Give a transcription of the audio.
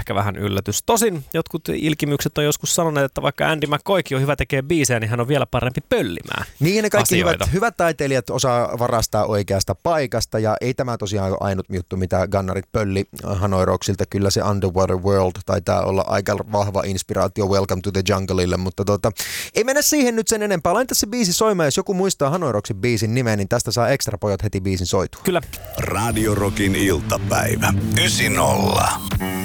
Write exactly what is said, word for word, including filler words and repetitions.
ehkä vähän yllätys. Tosin jotkut ilkimykset on joskus sanoneet, että vaikka Andy McCoykin on hyvä tekee biisejä, niin hän on vielä parempi pöllimään Niin ne kaikki asioita. hyvät, hyvät taiteilijat osaa varastaa oikeasta paikasta ja ei tämä tosiaan ole ainut juttu, mitä Gunnarit pölli Hanoi Rocksilta. Kyllä se Underwater World taitaa olla aika vahva inspiraatio Welcome to the Jungleille, mutta tota, ei mennä siihen nyt sen enempää. Laita se biisi soimaan, jos joku muistaa Hanoi Rocksin biisin nimen, niin tästä saa Extra Pojat heti biisin soitua. Kyllä. Radio Rockin iltapäivä. yhdeksänkymmentä.